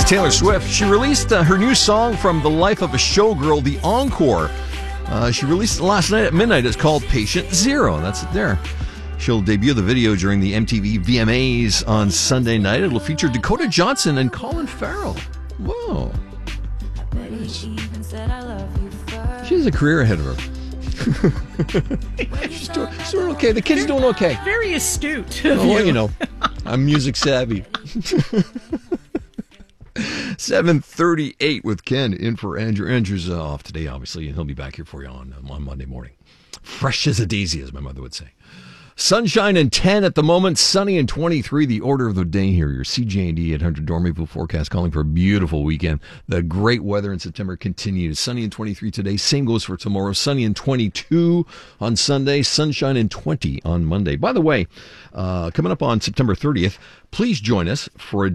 Taylor Swift. She released her new song from The Life of a Showgirl, The Encore. She released it last night at midnight. It's called Patient Zero. That's it there. She'll debut the video during the MTV VMAs on Sunday night. It'll feature Dakota Johnson and Colin Farrell. Whoa. Nice. She has a career ahead of her. She's doing okay. The kid's doing okay. Very astute. Oh, well, you know, I'm music savvy. 7:38 with Ken in for Andrew. Andrew's off today, obviously, and he'll be back here for you on Monday morning. Fresh as a daisy, as my mother would say. Sunshine and 10 at the moment, sunny and 23. The order of the day here. Your CJD 800 Dormiville forecast calling for a beautiful weekend. The great weather in September continues. Sunny and 23 today. Same goes for tomorrow. Sunny and 22 on Sunday. Sunshine and 20 on Monday. By the way, coming up on September 30th, please join us for a